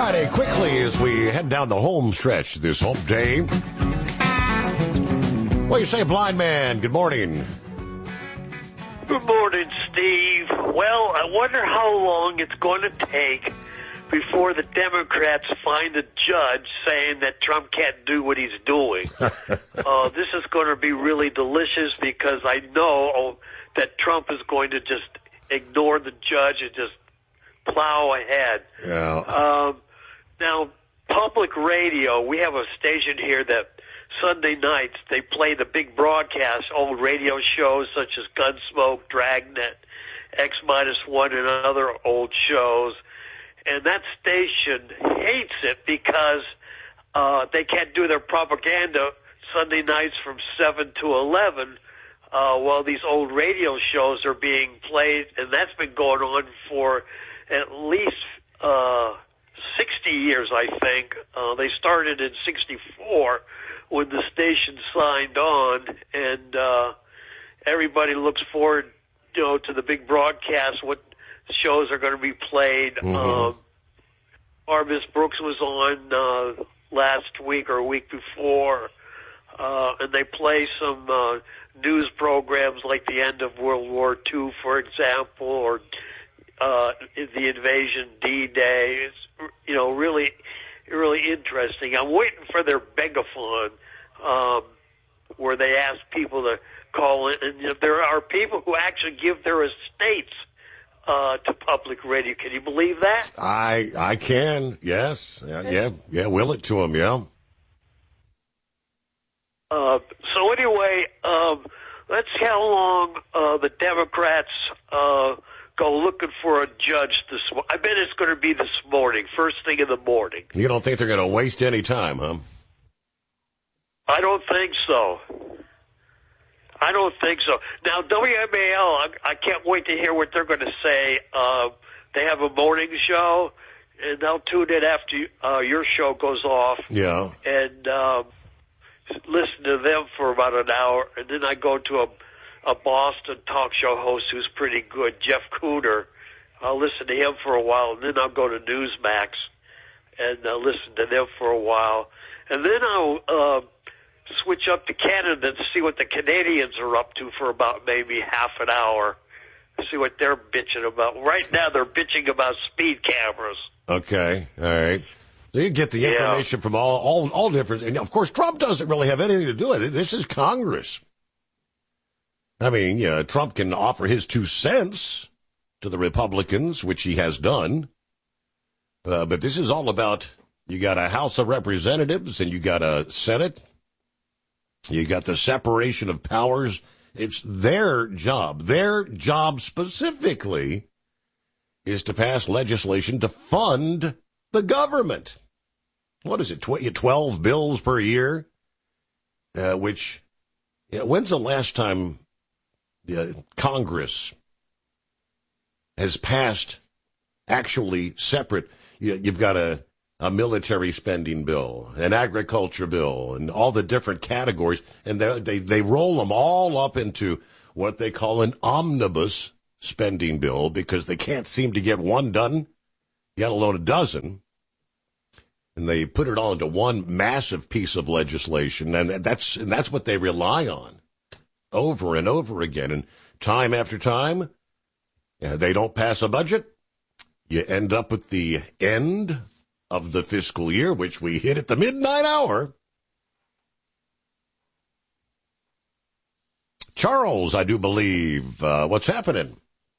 Friday quickly as we head down the home stretch this hump day. What do you say, blind man? Good morning. Good morning, Steve. Well, I wonder how long it's going to take before the Democrats find a judge saying that Trump can't do what he's doing. This is going to be really delicious because I know that Trump is going to just ignore the judge and just plow ahead. Yeah. Now, public radio, we have a station here that Sunday nights they play the big broadcast, old radio shows such as Gunsmoke, Dragnet, X-1, and other old shows. And that station hates it because they can't do their propaganda Sunday nights from 7 to 11 while these old radio shows are being played. And that's been going on for at least 60 years, I think. They started in 64 when the station signed on, and everybody looks forward, to the big broadcast, what shows are going to be played. Miss Brooks was on last week or a week before, and they play some news programs like the end of World War II, for example, or the invasion D-Day. It's, really, really interesting. I'm waiting for their begaphon, where they ask people to call in, and there are people who actually give their estates to public radio. Can you believe that? I can, yes. Yeah, will it to them, yeah. So anyway, let's see how long the Democrats go looking for a judge this morning. I bet it's going to be this morning, first thing in the morning. You don't think they're going to waste any time, huh? I don't think so. Now, WMAL, I can't wait to hear what they're going to say. They have a morning show, and they'll tune in after your show goes off. Yeah. And listen to them for about an hour, and then I go to a Boston talk show host who's pretty good, Jeff Cooter. I'll listen to him for a while, and then I'll go to Newsmax and listen to them for a while. And then I'll switch up to Canada and see what the Canadians are up to for about maybe half an hour, see what they're bitching about. Right now they're bitching about speed cameras. Okay, all right. So you get the information from all different, and of course Trump doesn't really have anything to do with it. This is Congress. I mean, Trump can offer his 2 cents to the Republicans, which he has done. But this is all about, you got a House of Representatives and you got a Senate. You got the separation of powers. It's their job. Their job specifically is to pass legislation to fund the government. What is it, 12 bills per year? When's the last time Congress has passed actually separate? You've got a military spending bill, an agriculture bill, and all the different categories, and they roll them all up into what they call an omnibus spending bill because they can't seem to get one done, let alone a dozen. And they put it all into one massive piece of legislation, and that's what they rely on over and over again. And time after time, they don't pass a budget. You end up with the end of the fiscal year, which we hit at the midnight hour. Charles, I do believe, what's happening?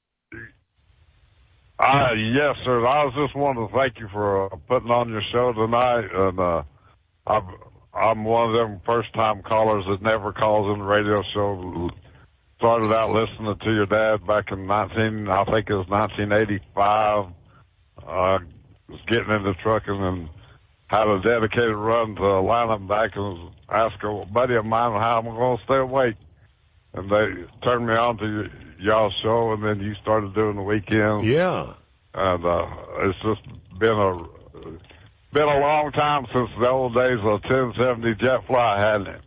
Yes, sir. I was just wanting to thank you for putting on your show tonight. And I'm one of them first-time callers that never calls in the radio show. Started out listening to your dad back in 1985. Was getting into trucking and had a dedicated run to Atlanta and back, and was asking a buddy of mine how I'm going to stay awake. And they turned me on to y'all's show, and then you started doing the weekends. Yeah. And it's just been a long time since the old days of 1070 jet fly, hasn't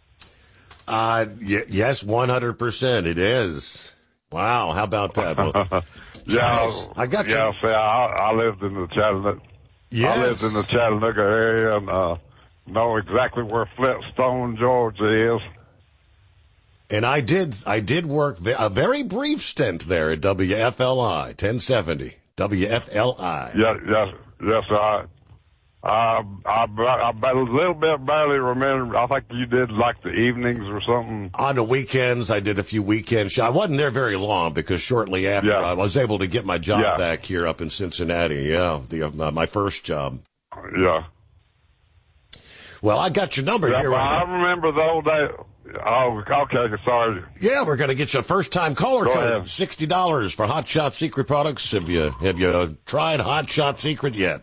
it? Yes, 100%. It is. Wow, how about that? Well, yeah, I got you. Yeah, see, I lived in the Chattanooga. Yes. I lived in the Chattanooga area and know exactly where Flintstone, Georgia is. And I did work a very brief stint there at WFLI 1070 WFLI. Yes. I a little bit barely remember. I think you did like the evenings or something. On the weekends, I did a few weekend shows. I wasn't there very long because shortly after I was able to get my job back here up in Cincinnati. Yeah, my first job. Yeah. Well, I got your number here. I remember the old day. Oh, okay, sorry. Yeah, we're going to get you a first-time caller code, ahead. $60 for Hot Shot Secret products. Have you tried Hot Shot Secret yet?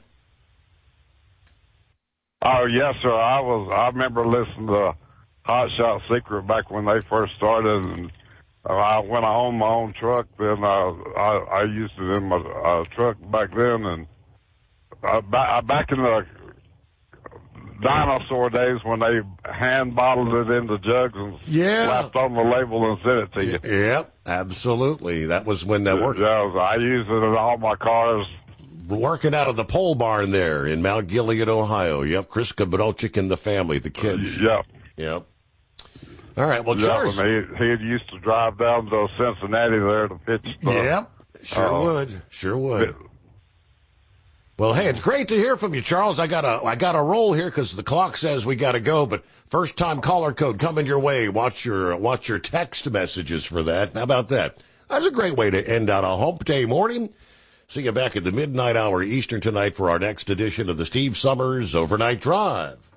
Oh, yes, sir. I remember listening to Hot Shot Secret back when they first started, and when I owned my own truck, then I used it in my truck back then, and back in the dinosaur days when they hand bottled it into jugs and slapped on the label and sent it to you. Yep, absolutely. That was when that worked. Yeah, I used it in all my cars. Working out of the pole barn there in Mount Gilead, Ohio. Yep, Chris Kabrochik and the family, the kids. Yep. All right, well, Charles. And he used to drive down to Cincinnati there to pitch stuff. Yep, sure would. Well, hey, it's great to hear from you, Charles. I got a roll here because the clock says we got to go. But first time caller code coming your way. Watch your text messages for that. How about that? That's a great way to end out a hump day morning. See you back at the midnight hour Eastern tonight for our next edition of the Steve Summers Overnight Drive.